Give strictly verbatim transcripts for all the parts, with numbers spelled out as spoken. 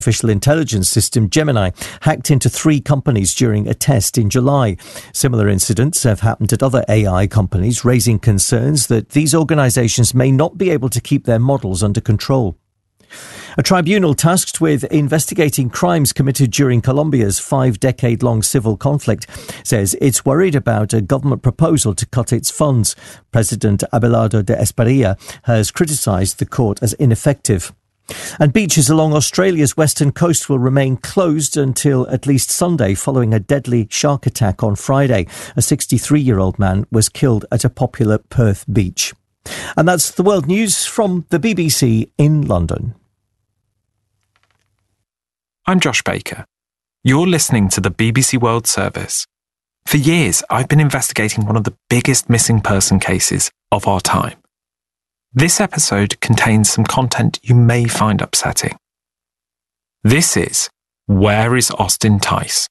artificial intelligence system Gemini hacked into three companies during a test in July. Similar incidents have happened at other A I companies, raising concerns that these organisations may not be able to keep their models under control. A tribunal tasked with investigating crimes committed during Colombia's five-decade-long civil conflict says it's worried about a government proposal to cut its funds. President Abelardo de Esperilla has criticised the court as ineffective. And beaches along Australia's western coast will remain closed until at least Sunday following a deadly shark attack on Friday. A sixty-three-year-old man was killed at a popular Perth beach. And that's the world news from the B B C in London. I'm Josh Baker. You're listening to the B B C World Service. For years, I've been investigating one of the biggest missing person cases of our time. This episode contains some content you may find upsetting. This is Where is Austin Tice?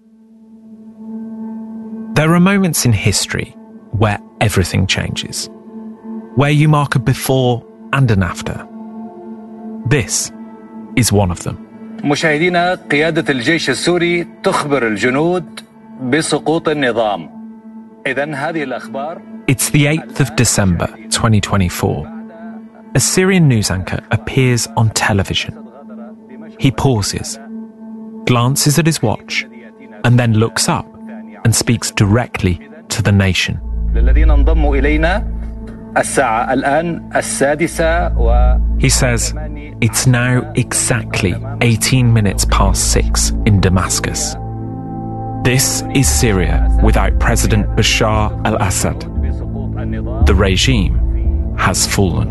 There are moments in history where everything changes, where you mark a before and an after. This is one of them. مشاهدينا قيادة الجيش السوري تخبر الجنود بسقوط النظام. إذن هذه الأخبار. It's the eighth of December twenty twenty-four. A Syrian news anchor appears on television. He pauses, glances at his watch, and then looks up and speaks directly to the nation. للذين انضموا إلينا الساعة الآن السادسة و. He says it's now exactly eighteen minutes past six in Damascus. This is Syria without President Bashar al-Assad. The regime has fallen.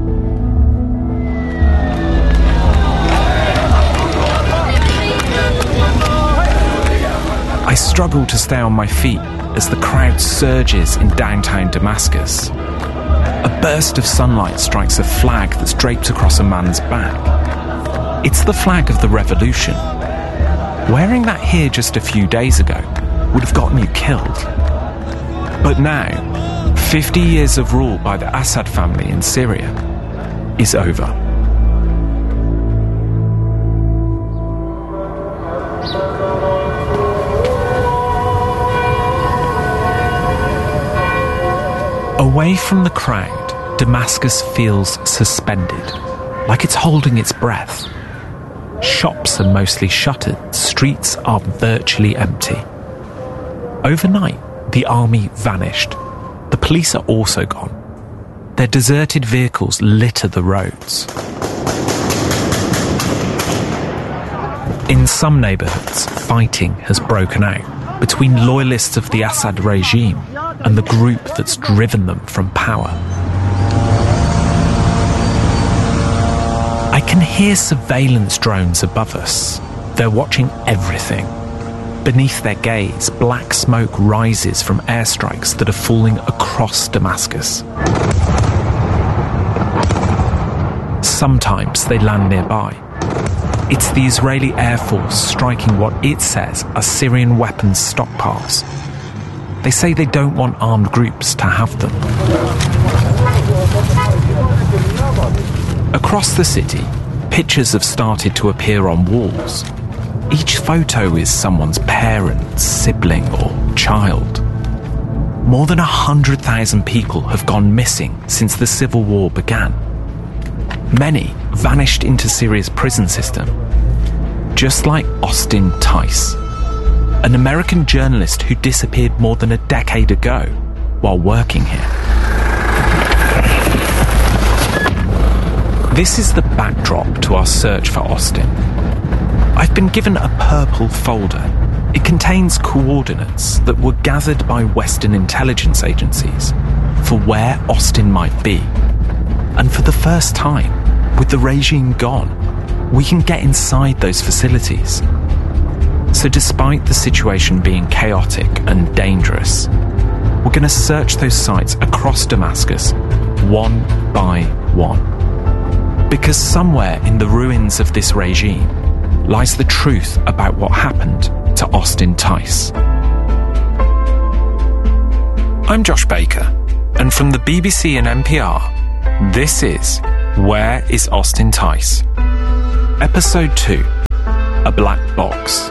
I struggle to stay on my feet as the crowd surges in downtown Damascus. A burst of sunlight strikes a flag that's draped across a man's back. It's the flag of the revolution. Wearing that here just a few days ago would have gotten you killed. But now, fifty years of rule by the Assad family in Syria is over. Away from the crowd, Damascus feels suspended, like it's holding its breath. Shops are mostly shuttered, streets are virtually empty. Overnight, the army vanished. The police are also gone. Their deserted vehicles litter the roads. In some neighbourhoods, fighting has broken out between loyalists of the Assad regime and the group that's driven them from power. I can hear surveillance drones above us. They're watching everything. Beneath their gaze, black smoke rises from airstrikes that are falling across Damascus. Sometimes they land nearby. It's the Israeli Air Force striking what it says are Syrian weapons stockpiles. They say they don't want armed groups to have them. Across the city, pictures have started to appear on walls. Each photo is someone's parent, sibling, or child. More than one hundred thousand people have gone missing since the civil war began. Many vanished into Syria's prison system, just like Austin Tice, an American journalist who disappeared more than a decade ago while working here. This is the backdrop to our search for Austin. I've been given a purple folder. It contains coordinates that were gathered by Western intelligence agencies for where Austin might be. And for the first time, with the regime gone, we can get inside those facilities. So despite the situation being chaotic and dangerous, we're going to search those sites across Damascus, one by one. Because somewhere in the ruins of this regime lies the truth about what happened to Austin Tice. I'm Josh Baker, and from the B B C and N P R, this is Where is Austin Tice? Episode two. a black box.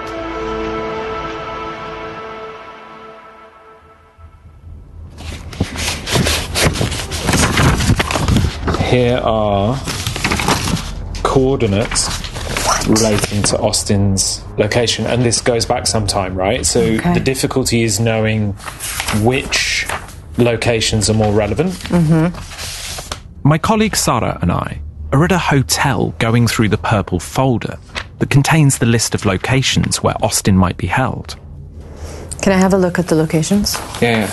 Here are coordinates relating to Austin's location, and this goes back some time, right? So okay. The difficulty is knowing which locations are more relevant. Mm-hmm. My colleague Sarah and I are at a hotel going through the purple folder that contains the list of locations where Austin might be held. Can I have a look at the locations? Yeah, yeah.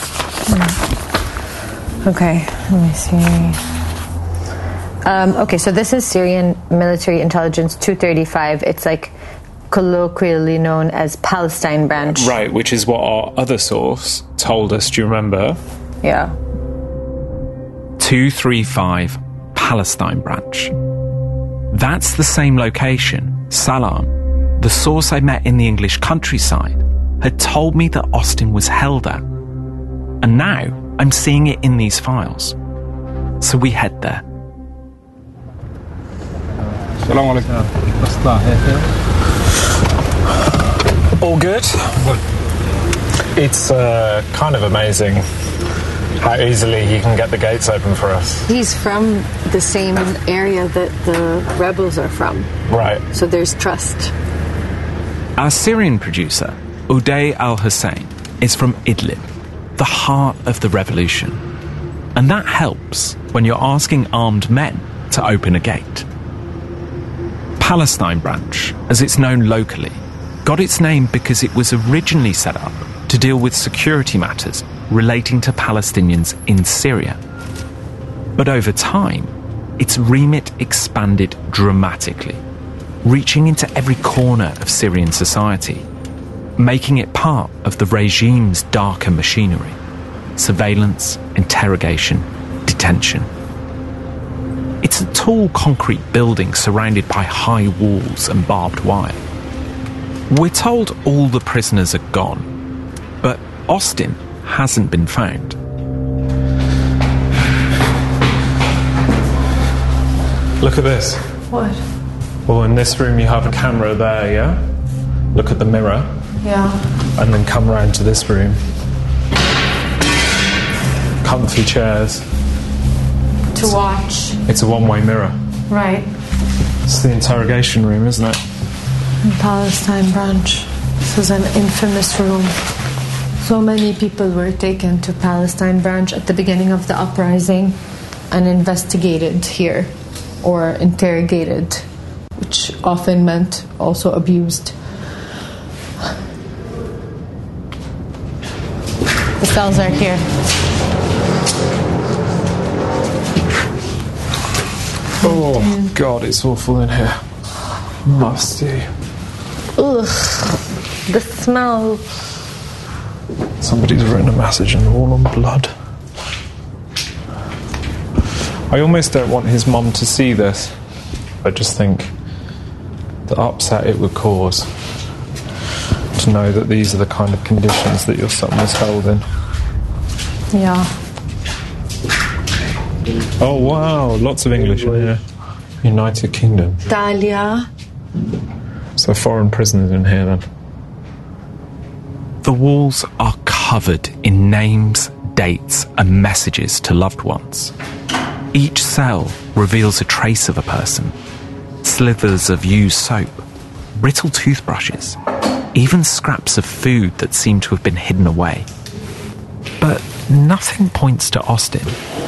Mm. Okay, let me see. Um, okay, so this is Syrian Military Intelligence two thirty-five. It's like colloquially known as Palestine Branch. Right, which is what our other source told us, do you remember? Yeah. two thirty-five Palestine Branch. That's the same location. Salam, the source I met in the English countryside, had told me that Austin was held at. And now I'm seeing it in these files. So we head there. Assalamu alaikum. All good? It's uh, kind of amazing how easily he can get the gates open for us. He's from the same area that the rebels are from. Right. So there's trust. Our Syrian producer, Uday Al-Hussein, is from Idlib, the heart of the revolution. And that helps when you're asking armed men to open a gate. Palestine Branch, as it's known locally, got its name because it was originally set up to deal with security matters relating to Palestinians in Syria. But over time, its remit expanded dramatically, reaching into every corner of Syrian society, making it part of the regime's darker machinery: surveillance, interrogation, detention. It's a tall concrete building surrounded by high walls and barbed wire. We're told all the prisoners are gone, but Austin hasn't been found. Look at this. What? Well, in this room you have a camera there, yeah? Look at the mirror. Yeah. And then come round to this room. Comfy chairs. To watch. It's a one-way mirror. Right. It's the interrogation room, isn't it? In Palestine Branch. This is an infamous room. So many people were taken to Palestine Branch at the beginning of the uprising and investigated here or interrogated, which often meant also abused. The cells are here. Oh, God, it's awful in here. Musty. Ugh, the smell. Somebody's written a message on the wall in blood. I almost don't want his mum to see this. I just think the upset it would cause to know that these are the kind of conditions that your son was held in. Yeah. Oh, wow, lots of English in here. United Kingdom. Talia. So foreign prisoners in here then. The walls are covered in names, dates and messages to loved ones. Each cell reveals a trace of a person. Slithers of used soap, brittle toothbrushes, even scraps of food that seem to have been hidden away. But nothing points to Austin.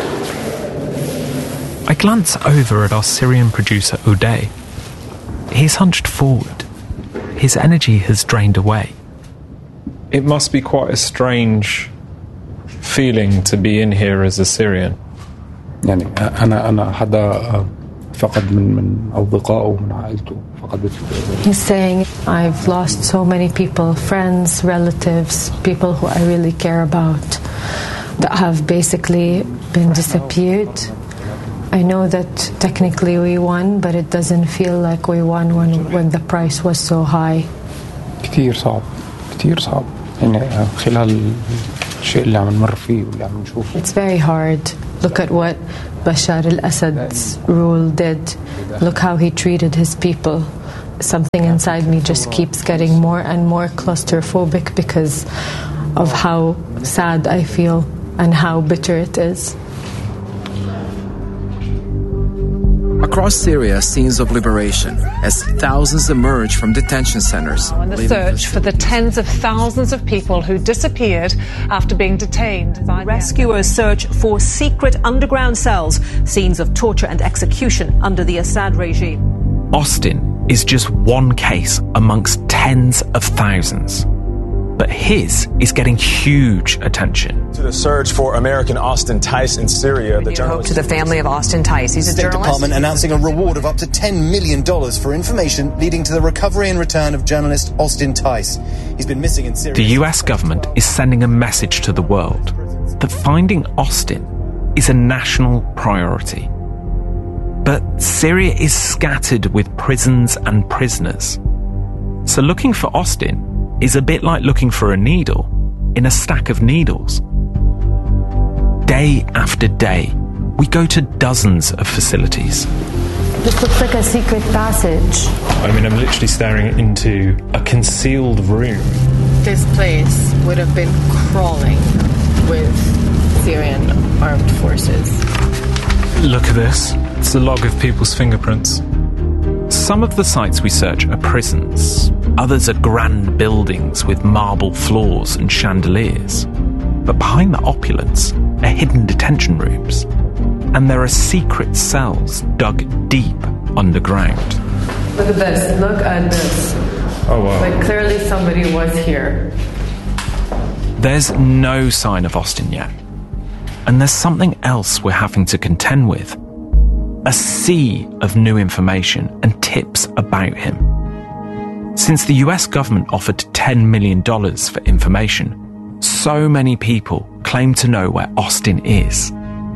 I glance over at our Syrian producer Uday. He's hunched forward. His energy has drained away. It must be quite a strange feeling to be in here as a Syrian. يعني أنا أنا حدا فقد من من أصدقائه ومن عائلته فقدت. He's saying, I've lost so many people, friends, relatives, people who I really care about, that have basically been disappeared. I know that technically we won, but it doesn't feel like we won when when the price was so high. كتير صعب كتير صعب يعني خلال الشيء اللي عم نمر فيه واللي عم نشوفه. It's very hard. Look at what Bashar al-Assad's rule did. Look how he treated his people. something inside me just keeps getting more and more claustrophobic because of how sad I feel and how bitter it is. Across Syria, scenes of liberation as thousands emerge from detention centers. And the search for the tens of thousands of people who disappeared after being detained. Rescuers search for secret underground cells, scenes of torture and execution under the Assad regime. Austin is just one case amongst tens of thousands. But his is getting huge attention. To the search for American Austin Tice in Syria, the journalist... to the family of Austin Tice. He's a State journalist. Department announcing a reward of up to ten million dollars for information leading to the recovery and return of journalist Austin Tice. He's been missing in Syria. The U S government is sending a message to the world that finding Austin is a national priority. But Syria is scattered with prisons and prisoners. So looking for Austin is a bit like looking for a needle in a stack of needles. Day after day, we go to dozens of facilities. This looks like a secret passage. I mean, I'm literally staring into a concealed room. This place would have been crawling with Syrian armed forces. Look at this. It's a log of people's fingerprints. Some of the sites we search are prisons. Others are grand buildings with marble floors and chandeliers. But behind the opulence are hidden detention rooms. And there are secret cells dug deep underground. Look at this. Look at this. Oh, wow. Like, clearly somebody was here. There's no sign of Austin yet. And there's something else we're having to contend with. A sea of new information and tips about him. Since the U S government offered ten million dollars for information, so many people claim to know where Austin is.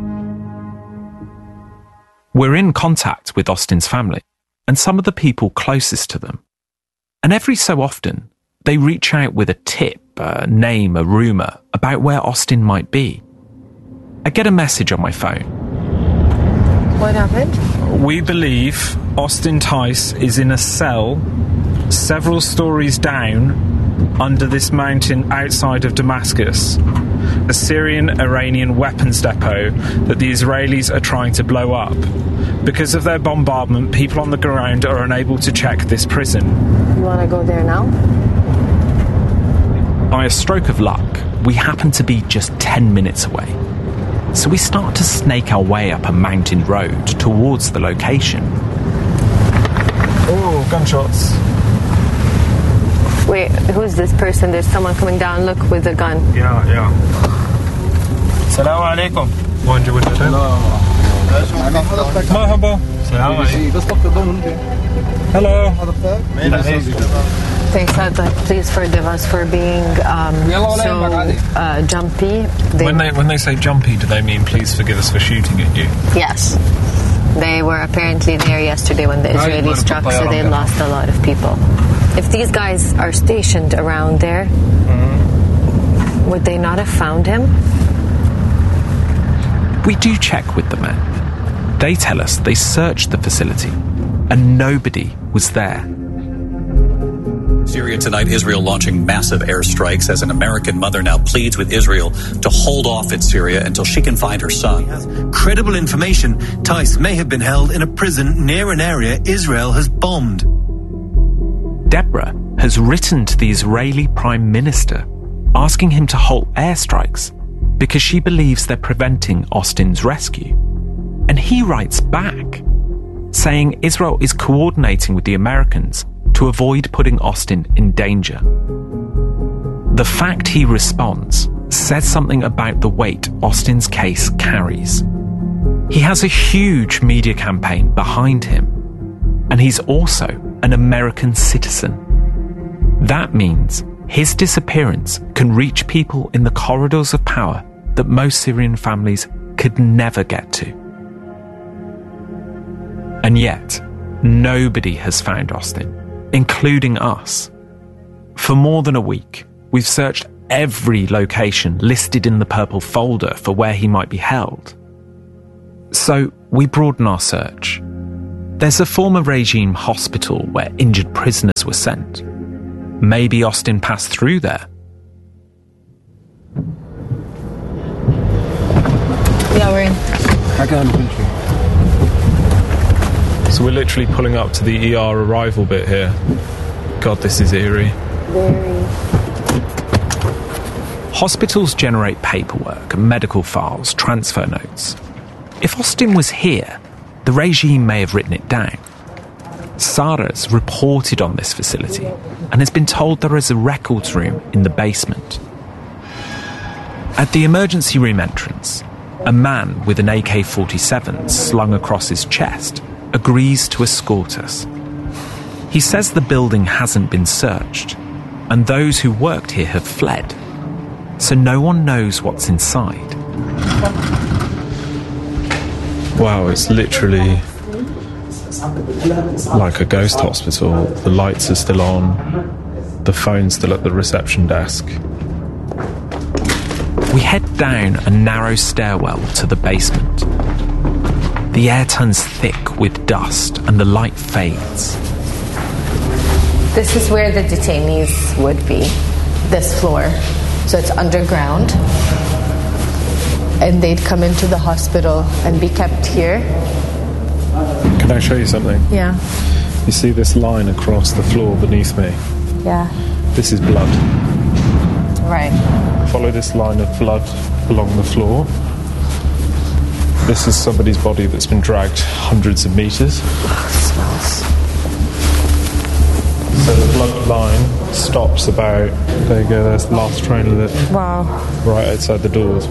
We're in contact with Austin's family and some of the people closest to them. And every so often, they reach out with a tip, a name, a rumour about where Austin might be. I get a message on my phone. What happened? We believe Austin Tice is in a cell several stories down under this mountain outside of Damascus, a Syrian-Iranian weapons depot that the Israelis are trying to blow up. Because of their bombardment, people on the ground are unable to check this prison. You want to go there now? By a stroke of luck, we happen to be just ten minutes away. So we start to snake our way up a mountain road towards the location. Oh, gunshots. Wait, who's this person? There's someone coming down, look, with a gun. Yeah, yeah. Assalamu alaikum. Marhaba. Hello. They said that please forgive us for being um, so uh, jumpy. They, When they when they say jumpy, do they mean please forgive us for shooting at you? yes. They were apparently there yesterday when the Israelis struck, so they lost a lot of people. If these guys are stationed around there, mm-hmm. would they not have found him? We do check with the men. They tell us they searched the facility and nobody was there. Syria tonight, Israel launching massive airstrikes as an American mother now pleads with Israel to hold off in Syria until she can find her son. Credible information, Tice may have been held in a prison near an area Israel has bombed. Deborah has written to the Israeli Prime Minister asking him to halt airstrikes because she believes they're preventing Austin's rescue. And he writes back, saying Israel is coordinating with the Americans to avoid putting Austin in danger. The fact he responds says something about the weight Austin's case carries. He has a huge media campaign behind him, and he's also an American citizen. That means his disappearance can reach people in the corridors of power that most Syrian families could never get to. And yet, nobody has found Austin, including us. For more than a week, we've searched every location listed in the purple folder for where he might be held. So we broaden our search. There's a former regime hospital where injured prisoners were sent. Maybe Austin passed through there. Yeah, we're in. So we're literally pulling up to the E R arrival bit here. God, this is eerie. Very. Hospitals generate paperwork, medical files, transfer notes. If Austin was here, the regime may have written it down. Sarah's reported on this facility and has been told there is a records room in the basement. At the emergency room entrance, a man with an A K forty-seven slung across his chest agrees to escort us. He says the building hasn't been searched, and those who worked here have fled, so no one knows what's inside. Wow, it's literally like a ghost hospital. The lights are still on, the phone's still at the reception desk. We head down a narrow stairwell to the basement. The air turns thick with dust and the light fades. This is where the detainees would be, this floor. So it's underground. And they'd come into the hospital and be kept here. Can I show you something? Yeah. You see this line across the floor beneath me? Yeah. This is blood. Right. Follow this line of blood along the floor. This is somebody's body that's been dragged hundreds of metres. Oh, it smells. So the blood line stops about, there you go, there's the last train of it. Wow. Right outside the doors.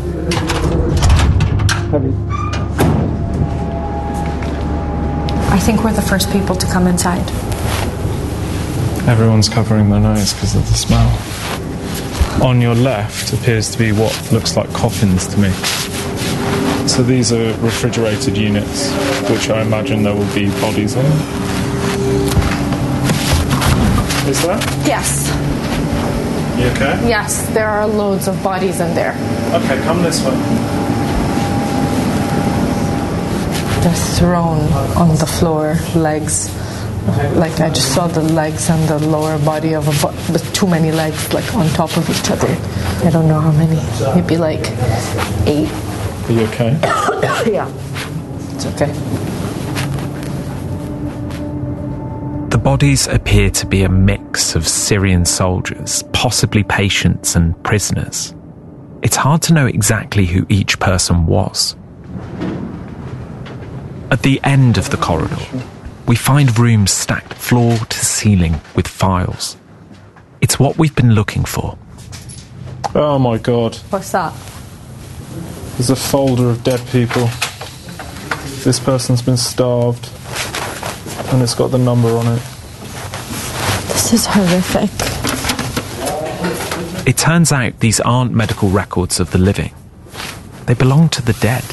I think we're the first people to come inside. Everyone's covering their nose because of the smell. On your left appears to be what looks like coffins to me. So these are refrigerated units, which I imagine there will be bodies in. Is that? Yes. You okay? Yes, there are loads of bodies in there. Okay, come this way. Just thrown on the floor, legs. Like I just saw the legs and the lower body of a bo- with too many legs like on top of each other. I don't know how many. Maybe like eight. Are you okay? Yeah. It's okay. The bodies appear to be a mix of Syrian soldiers, possibly patients and prisoners. It's hard to know exactly who each person was. At the end of the corridor, we find rooms stacked floor to ceiling with files. It's what we've been looking for. Oh my God. What's that? There's a folder of dead people. This person's been starved, and it's got the number on it. This is horrific. It turns out these aren't medical records of the living. They belong to the dead.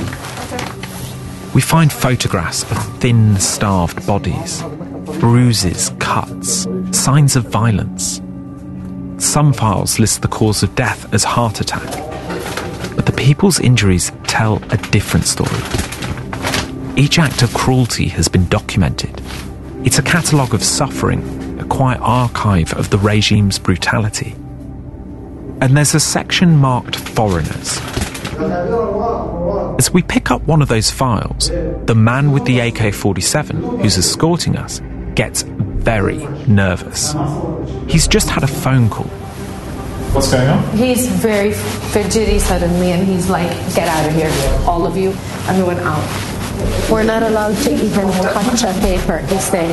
We find photographs of thin, starved bodies, bruises, cuts, signs of violence. Some files list the cause of death as heart attack, but the people's injuries tell a different story. Each act of cruelty has been documented. It's a catalogue of suffering, a quiet archive of the regime's brutality. And there's a section marked foreigners. As we pick up one of those files, the man with the A K forty-seven who's escorting us gets very nervous. He's just had a phone call. What's going on? He's very fidgety suddenly and he's like, get out of here, all of you. And we went out. We're not allowed to even touch a paper, they say.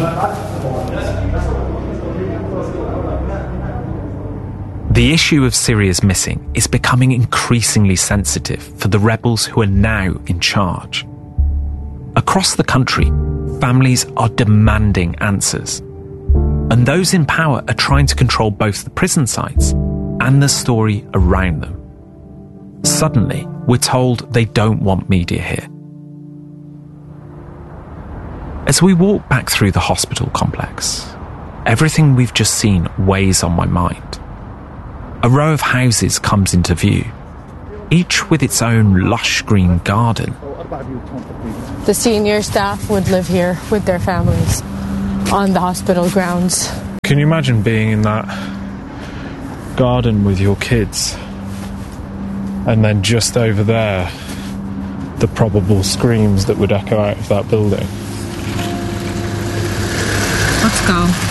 The issue of Syria's missing is becoming increasingly sensitive for the rebels who are now in charge. Across the country, families are demanding answers. And those in power are trying to control both the prison sites and the story around them. Suddenly, we're told they don't want media here. As we walk back through the hospital complex, everything we've just seen weighs on my mind. A row of houses comes into view, each with its own lush green garden, The senior staff would live here with their families on the hospital grounds. Can you imagine being in that garden with your kids and then just over there the probable screams that would echo out of that building? Let's go.